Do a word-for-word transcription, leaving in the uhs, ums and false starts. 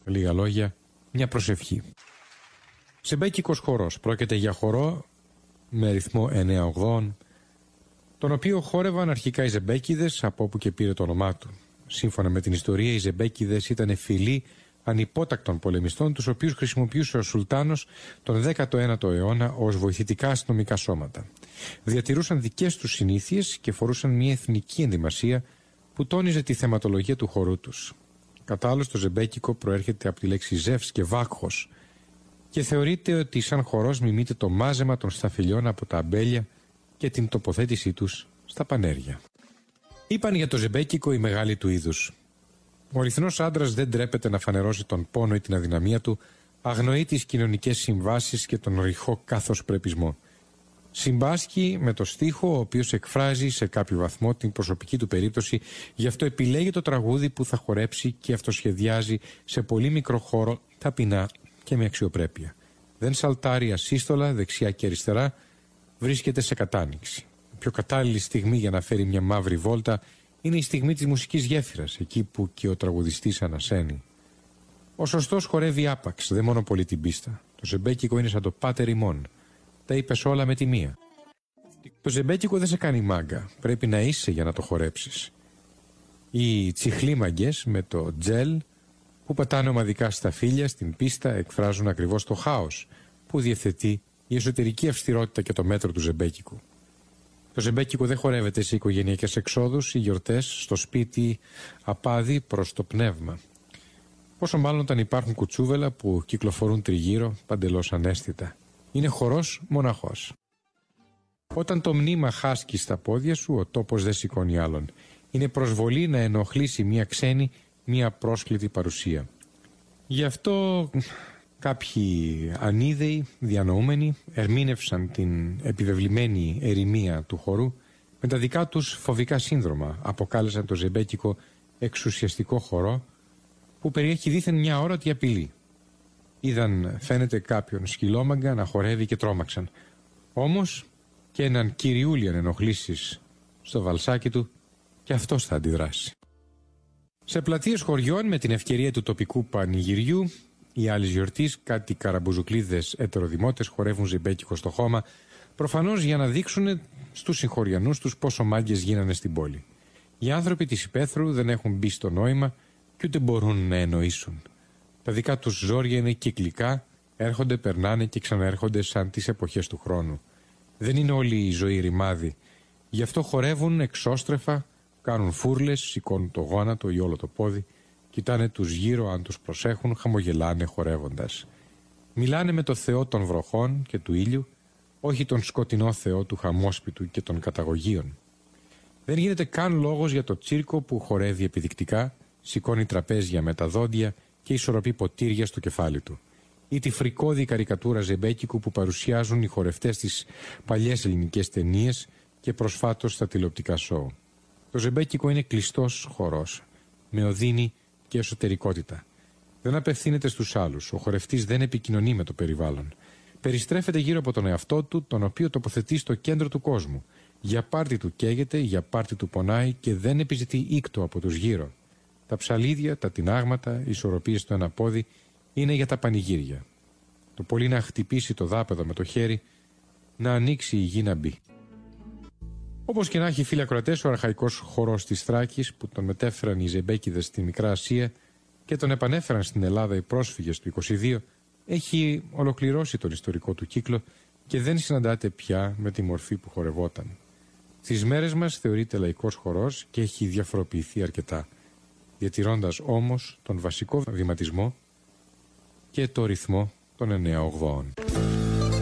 λίγα λόγια, μια προσευχή. Ζεμπέκικος χορός. Πρόκειται για χορό με ρυθμό εννέα ογδόων, τον οποίο χόρευαν αρχικά οι Ζεμπέκηδες, από όπου και πήρε το όνομά του. Σύμφωνα με την ιστορία, οι Ζεμπέκηδες ήταν φιλοί ανυπότακτων πολεμιστών, τους οποίους χρησιμοποιούσε ο Σουλτάνος τον δέκατο ένατο αιώνα ως βοηθητικά αστυνομικά σώματα. Διατηρούσαν δικές τους συνήθειες και φορούσαν μια εθνική ενδυμασία που τόνιζε τη θεματολογία του χορού τους. Κατά άλλως, το ζεμπέκικο προέρχεται από τη λέξη ζεύς και βάκχος και θεωρείται ότι σαν χορός μιμείται το μάζεμα των σταφυλιών από τα αμπέλια και την τοποθέτησή τους στα πανέρια. Είπαν για το ζεμπέκικο οι μεγάλοι του είδους. Ο αληθινός άντρας δεν τρέπεται να φανερώσει τον πόνο ή την αδυναμία του, αγνοεί τις κοινωνικές συμβάσεις και τον ρηχό κάθος πρεπισμό. Συμπάσχει με το στίχο, ο οποίος εκφράζει σε κάποιο βαθμό την προσωπική του περίπτωση, γι' αυτό επιλέγει το τραγούδι που θα χορέψει και αυτοσχεδιάζει σε πολύ μικρό χώρο, ταπεινά και με αξιοπρέπεια. Δεν σαλτάρει ασύστολα δεξιά και αριστερά, βρίσκεται σε κατάνοιξη. Η πιο κατάλληλη στιγμή για να φέρει μια μαύρη βόλτα είναι η στιγμή της μουσικής γέφυρας, εκεί που και ο τραγουδιστής ανασένει. Ο σωστός χορεύει άπαξ, δεν μονοπολεί την πίστα. Το ζεμπέκικο είναι σαν το πάτερ ημών. Τα είπες όλα με τη μία. Το ζεμπέκικο δεν σε κάνει μάγκα. Πρέπει να είσαι για να το χορέψεις. Οι τσιχλίμαγκες με το τζέλ που πατάνε ομαδικά στα φύλλα στην πίστα εκφράζουν ακριβώς το χάος που διευθετεί η εσωτερική αυστηρότητα και το μέτρο του ζεμπέκικου. Το ζεμπέκικο δεν χορεύεται σε οικογενειακές εξόδους ή γιορτές, στο σπίτι, απάδι προς το πνεύμα. Πόσο μάλλον όταν υπάρχουν κουτσούβελα που κυκλοφορούν τριγύρω παντελώς αναίσθητα. Είναι χορός μοναχός. Όταν το μνήμα χάσκει στα πόδια σου, ο τόπος δεν σηκώνει άλλον. Είναι προσβολή να ενοχλήσει μια ξένη, μια πρόσκλητη παρουσία. Γι' αυτό κάποιοι ανίδεοι, διανοούμενοι, ερμήνευσαν την επιβεβλημένη ερημία του χορού με τα δικά τους φοβικά σύνδρομα. Αποκάλεσαν το ζεμπέκικο εξουσιαστικό χορό που περιέχει δήθεν μια όρατη απειλή. Είδαν, φαίνεται, κάποιον σκυλόμαγκα να χορεύει και τρόμαξαν. Όμως και έναν κυριούλι αν ενοχλήσεις στο βαλσάκι του και αυτός θα αντιδράσει. Σε πλατείες χωριών με την ευκαιρία του τοπικού πανηγυριού ή άλλης γιορτής, κάτι καραμπουζουκλίδες ετεροδημότες χορεύουν ζεμπέκικο στο χώμα, προφανώς για να δείξουν στους συγχωριανούς τους πόσο μάγκες γίνανε στην πόλη. Οι άνθρωποι της υπαίθρου δεν έχουν μπει στο νόημα και ούτε μπορούν να εννοήσουν. Τα δικά τους ζόρια είναι κυκλικά, έρχονται, περνάνε και ξαναέρχονται σαν τις εποχές του χρόνου. Δεν είναι όλη η ζωή ρημάδι. Γι' αυτό χορεύουν εξώστρεφα, κάνουν φούρλες, σηκώνουν το γόνατο ή όλο το πόδι, κοιτάνε τους γύρω αν τους προσέχουν, χαμογελάνε χορεύοντας. Μιλάνε με το Θεό των βροχών και του ήλιου, όχι τον σκοτεινό Θεό του χαμόσπιτου και των καταγωγείων. Δεν γίνεται καν λόγος για το τσίρκο που χορεύει επιδεικτικά, σηκώνει τραπέζια με τα δόντια και ισορροπεί ποτήρια στο κεφάλι του. Ή τη φρικώδη καρικατούρα ζεμπέκικου που παρουσιάζουν οι χορευτές στις παλιές ελληνικές ταινίες και προσφάτως στα τηλεοπτικά σόου. Το ζεμπέκικο είναι κλειστός χορός, με οδύνη και εσωτερικότητα. Δεν απευθύνεται στους άλλους. Ο χορευτής δεν επικοινωνεί με το περιβάλλον. Περιστρέφεται γύρω από τον εαυτό του, τον οποίο τοποθετεί στο κέντρο του κόσμου. Για πάρτι του καίγεται, για πάρτι του πονάει και δεν επιζητεί ήκτο από τους γύρω. Τα ψαλίδια, τα τινάγματα, οι ισορροπίες στο ένα πόδι είναι για τα πανηγύρια. Το πολύ να χτυπήσει το δάπεδο με το χέρι, να ανοίξει η γη να μπει. Όπως και να έχει, φίλοι ακροατές, ο αρχαϊκός χορός της Θράκης που τον μετέφεραν οι Ζεμπέκηδες στη Μικρά Ασία και τον επανέφεραν στην Ελλάδα οι πρόσφυγες του είκοσι δύο, έχει ολοκληρώσει τον ιστορικό του κύκλο και δεν συναντάται πια με τη μορφή που χορευόταν. Στις μέρες μας θεωρείται λαϊκός χορός και έχει διαφοροποιηθεί αρκετά, διατηρώντας όμως τον βασικό βηματισμό και το ρυθμό των εννέα ογδόων.